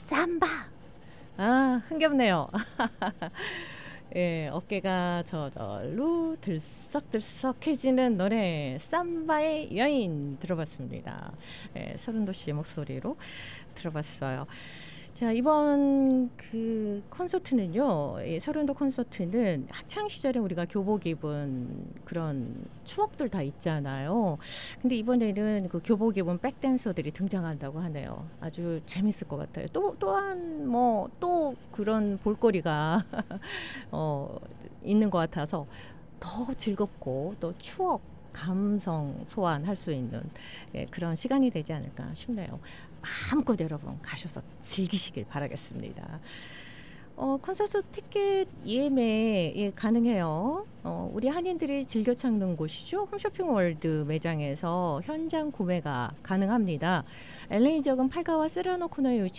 삼바. 아, 흥겹네요. 예, 어깨가 저절로 들썩들썩해지는 노래 삼바의 여인 들어봤습니다. 예, 서른도 씨의 목소리로 들어봤어요. 자, 이번 그 콘서트는요, 이 서른도 콘서트는 학창 시절에 우리가 교복 입은 그런 추억들 다 있잖아요. 근데 이번에는 그 교복 입은 백댄서들이 등장한다고 하네요. 아주 재밌을 것 같아요. 또한 뭐 또 그런 볼거리가 있는 것 같아서 더 즐겁고 또 추억, 감성 소환할 수 있는 그런 시간이 되지 않을까 싶네요. 마음껏 여러분 가셔서 즐기시길 바라겠습니다. 콘서트 티켓 예매 가능해요. 우리 한인들이 즐겨 찾는 곳이죠. 홈쇼핑 월드 매장에서 현장 구매가 가능합니다. LA 지역은 팔가와 세라노 코너에 위치한